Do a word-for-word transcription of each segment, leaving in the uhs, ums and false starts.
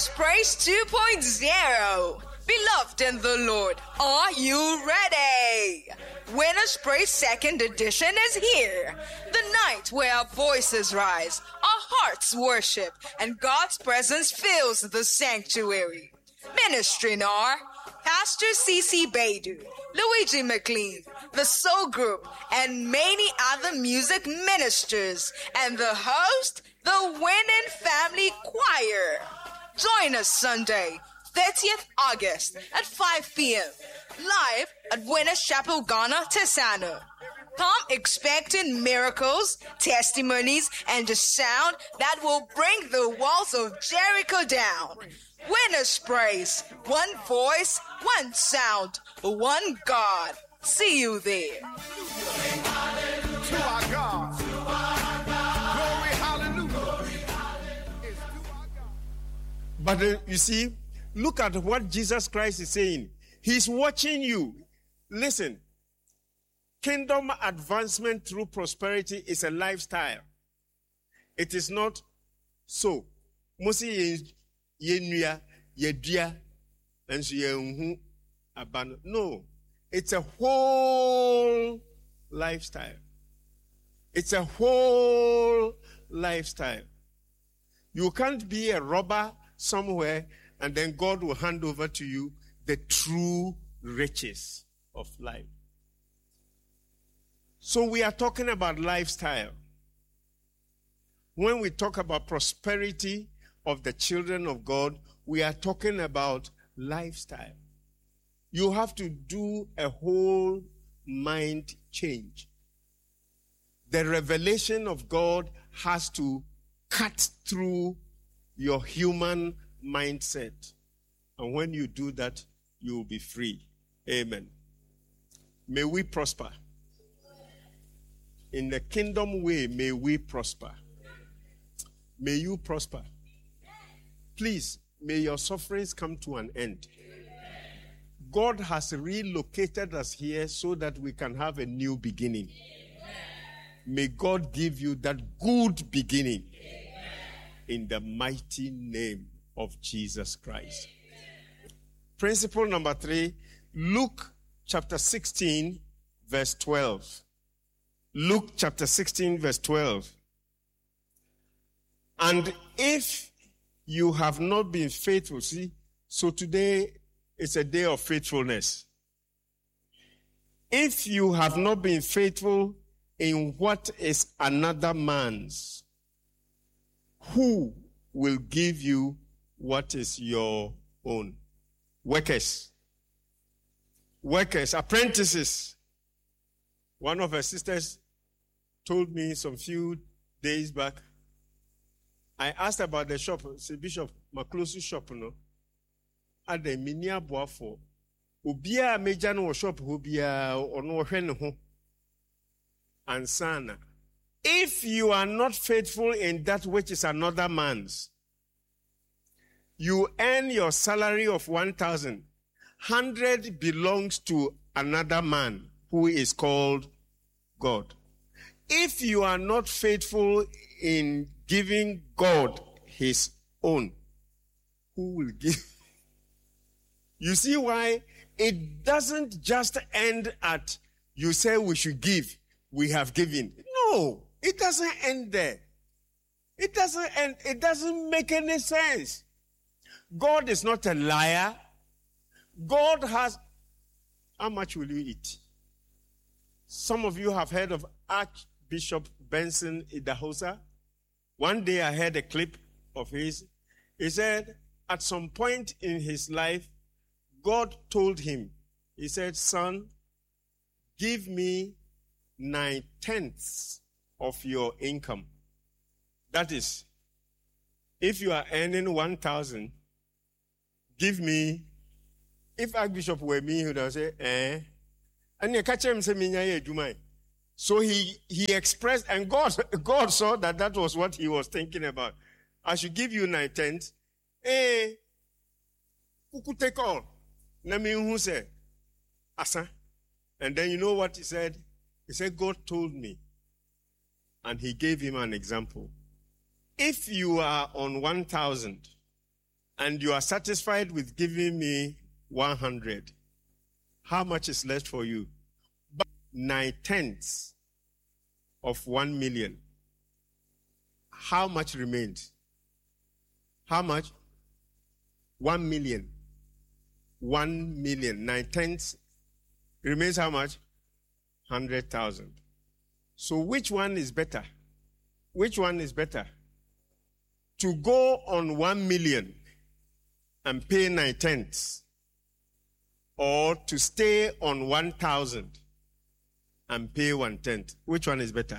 Winners Praise two point oh. Beloved in the Lord, are you ready? Winners Praise second edition is here. The night where our voices rise, our hearts worship, and God's presence fills the sanctuary. Ministering are Pastor C C Baidu, Luigi McLean, the Soul Group, and many other music ministers, and the host, the Winning Family Choir. Join us Sunday, thirtieth August at five p.m. live at Winners Chapel, Ghana, Tesano. Come expecting miracles, testimonies, and a sound that will bring the walls of Jericho down. Winners Praise, one voice, one sound, one God. See you there. To our God. Glory, hallelujah. But uh, you see, look at what Jesus Christ is saying. He's watching you. Listen, kingdom advancement through prosperity is a lifestyle. It is not so. Mosi yenuya yedua enso yenhu abano. No, it's a whole lifestyle. It's a whole lifestyle. You can't be a robber somewhere and then God will hand over to you the true riches of life. So we are talking about lifestyle. When we talk about prosperity of the children of God, we are talking about lifestyle. You have to do a whole mind change. The revelation of God has to cut through your human mindset. And when you do that, you will be free. Amen. May we prosper. In the kingdom way, may we prosper. May you prosper. Please, may your sufferings come to an end. God has relocated us here so that we can have a new beginning. May God give you that good beginning in the mighty name of Jesus Christ. Principle number three, Luke chapter sixteen, verse twelve. Luke chapter sixteen, verse twelve. And if you have not been faithful, see, so today is a day of faithfulness. If you have not been faithful in what is another man's, who will give you what is your own? Workers. Workers, apprentices. One of her sisters told me some few days back, I asked about the shop. Say, Bishop, my closest shop, no. At the minia boafo. Ubia meja no shop ubia ono hwe ne ho. Ansana. If you are not faithful in that which is another man's, you earn your salary of one thousand. Hundred belongs to another man who is called God. If you are not faithful in giving God his own, who will give? You see why it doesn't just end at you say we should give, we have given. No, it doesn't end there. It doesn't end, it doesn't make any sense. God is not a liar. God has, how much will you eat? Some of you have heard of Archbishop Benson Idahosa. One day I heard a clip of his. He said, at some point in his life, God told him, he said, son, give me nine tenths of your income. That is, if you are earning one thousand, give me, if Archbishop were me, he would say, eh? And you catch him say, minya ye. So he, he expressed, and God, God saw that that was what he was thinking about. I should give you nine tenths. Eh, who could take all? Nami who said, Asa. And then you know what he said? He said, God told me. And he gave him an example. If you are on one thousand and you are satisfied with giving me one hundred, how much is left for you? But nine tenths of one million. How much remains? How much? One million. One million. Nine tenths remains how much? Hundred thousand. So which one is better? Which one is better? To go on one million and pay nine tenths, or to stay on one thousand and pay one tenth? Which one is better?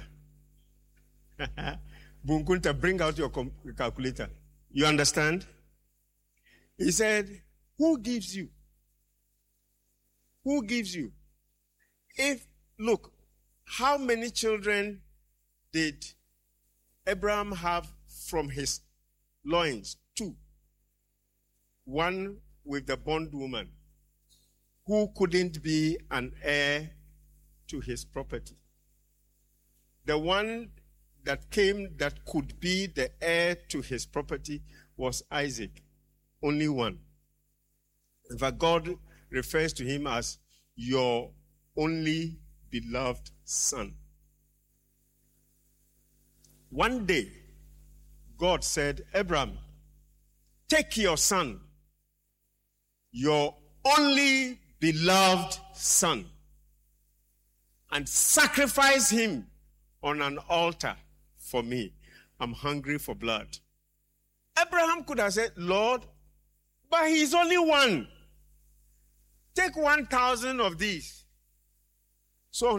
Bunkunta, bring out your com- calculator. You understand? He said, who gives you? Who gives you? If, look, how many children did Abraham have from his loins? Two. One with the bondwoman, who couldn't be an heir to his property. The one that came that could be the heir to his property was Isaac. Only one. In fact, God refers to him as your only beloved son. One day, God said, Abraham, take your son, your only beloved son, and sacrifice him on an altar for me. I'm hungry for blood. Abraham could have said, Lord, but he's only one. Take one thousand of these. So,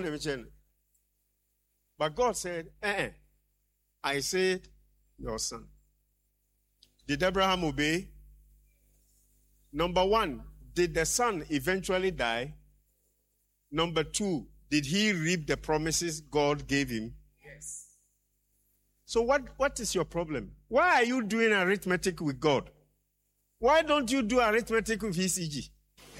but God said, eh, I said, your son. Did Abraham obey? Number one, did the son eventually die? Number two, did he reap the promises God gave him? Yes. So what, what is your problem? Why are you doing arithmetic with God? Why don't you do arithmetic with E C G?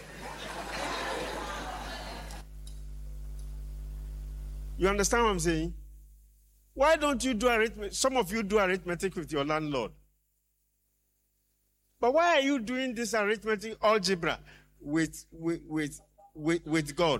You understand what I'm saying? Why don't you do arithmetic? Some of you do arithmetic with your landlord. But why are you doing this arithmetic algebra with, with, with, with, with God?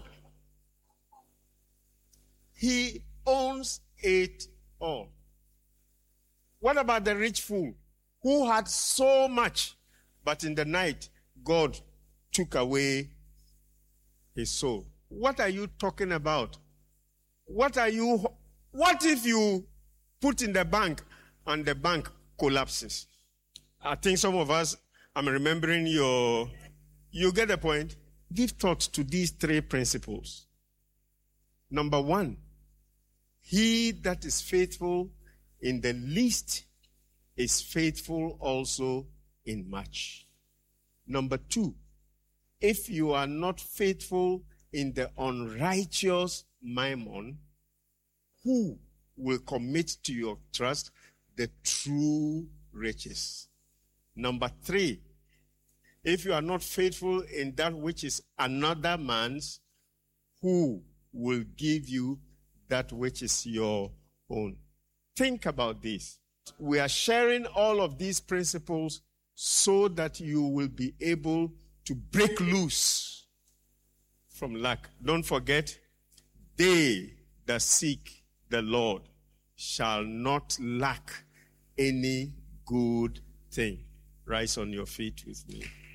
He owns it all. What about the rich fool who had so much, but in the night, God took away his soul? What are you talking about? What are you, what if you put in the bank and the bank collapses? I think some of us, I'm remembering your, you get the point? Give thought to these three principles. Number one, he that is faithful in the least is faithful also in much. Number two, if you are not faithful in the unrighteous mammon, who will commit to your trust the true riches? Number three, if you are not faithful in that which is another man's, who will give you that which is your own? Think about this. We are sharing all of these principles so that you will be able to break loose from lack. Don't forget, they that seek the Lord shall not lack any good thing. Rise on your feet with me.